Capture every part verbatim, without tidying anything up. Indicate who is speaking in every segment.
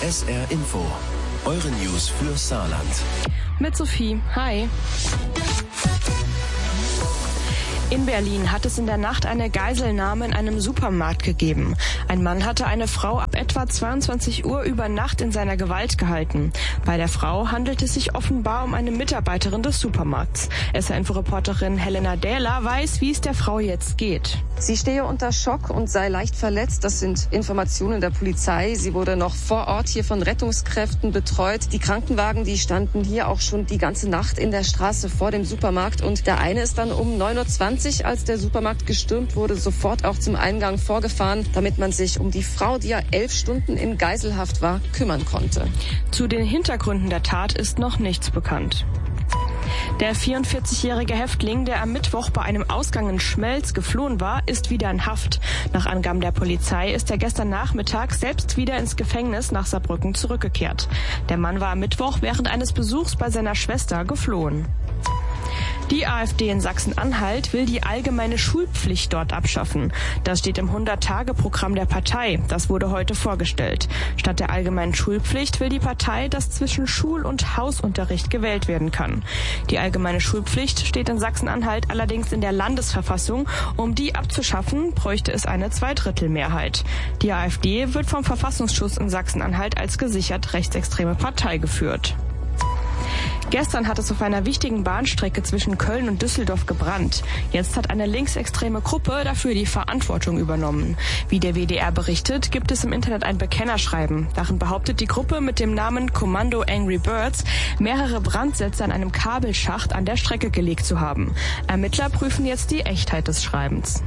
Speaker 1: S R Info. Eure News für Saarland.
Speaker 2: Mit Sophie. Hi. In Berlin hat es in der Nacht eine Geiselnahme in einem Supermarkt gegeben. Ein Mann hatte eine Frau ab etwa zweiundzwanzig Uhr über Nacht in seiner Gewalt gehalten. Bei der Frau handelt es sich offenbar um eine Mitarbeiterin des Supermarkts. S R Info-Reporterin Helena Dähler weiß, wie es der Frau jetzt geht.
Speaker 3: Sie stehe unter Schock und sei leicht verletzt. Das sind Informationen der Polizei. Sie wurde noch vor Ort hier von Rettungskräften betreut. Die Krankenwagen, die standen hier auch schon die ganze Nacht in der Straße vor dem Supermarkt. Und der eine ist dann um neun Uhr zwanzig, als der Supermarkt gestürmt wurde, sofort auch zum Eingang vorgefahren, damit man sich um die Frau, die ja elf Stunden in Geiselhaft war, kümmern konnte.
Speaker 2: Zu den Hintergründen der Tat ist noch nichts bekannt. Der vierundvierzigjährige Häftling, der am Mittwoch bei einem Ausgang in Schmelz geflohen war, ist wieder in Haft. Nach Angaben der Polizei ist er gestern Nachmittag selbst wieder ins Gefängnis nach Saarbrücken zurückgekehrt. Der Mann war am Mittwoch während eines Besuchs bei seiner Schwester geflohen. Die AfD in Sachsen-Anhalt will die allgemeine Schulpflicht dort abschaffen. Das steht im hundert-Tage-Programm der Partei. Das wurde heute vorgestellt. Statt der allgemeinen Schulpflicht will die Partei, dass zwischen Schul- und Hausunterricht gewählt werden kann. Die allgemeine Schulpflicht steht in Sachsen-Anhalt allerdings in der Landesverfassung. Um die abzuschaffen, bräuchte es eine Zweidrittelmehrheit. Die AfD wird vom Verfassungsschutz in Sachsen-Anhalt als gesichert rechtsextreme Partei geführt. Gestern hat es auf einer wichtigen Bahnstrecke zwischen Köln und Düsseldorf gebrannt. Jetzt hat eine linksextreme Gruppe dafür die Verantwortung übernommen. Wie der W D R berichtet, gibt es im Internet ein Bekennerschreiben. Darin behauptet die Gruppe mit dem Namen Kommando Angry Birds, mehrere Brandsätze an einem Kabelschacht an der Strecke gelegt zu haben. Ermittler prüfen jetzt die Echtheit des Schreibens.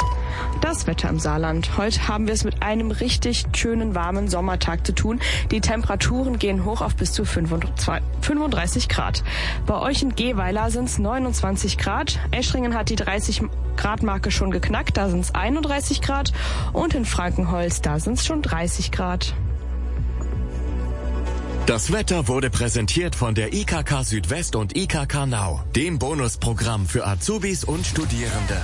Speaker 2: Das Wetter im Saarland. Heute haben wir es mit einem richtig schönen, warmen Sommertag zu tun. Die Temperaturen gehen hoch auf bis zu fünfunddreißig Grad. Bei euch in Gehweiler sind es neunundzwanzig Grad. Eschringen hat die dreißig Grad Marke schon geknackt, da sind es einunddreißig Grad. Und in Frankenholz, da sind es schon dreißig Grad.
Speaker 1: Das Wetter wurde präsentiert von der I K K Südwest und I K K Now, dem Bonusprogramm für Azubis und Studierende.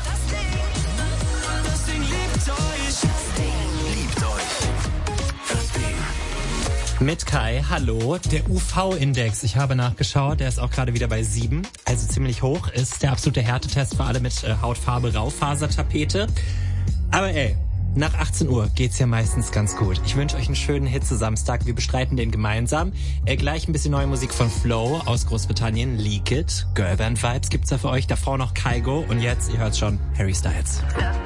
Speaker 4: Mit Kai, hallo. Der U V-Index, ich habe nachgeschaut, der ist auch gerade wieder bei sieben, also ziemlich hoch, ist der absolute Härtetest für alle mit äh, Hautfarbe Raufasertapete. Aber ey, nach achtzehn Uhr geht's ja meistens ganz gut. Ich wünsche euch einen schönen Hitze-Samstag, wir bestreiten den gemeinsam. Äh, gleich ein bisschen neue Musik von Flow aus Großbritannien, Leak It, Girlband-Vibes gibt's da für euch, davor noch Kygo und jetzt, ihr hört's schon, Harry Styles.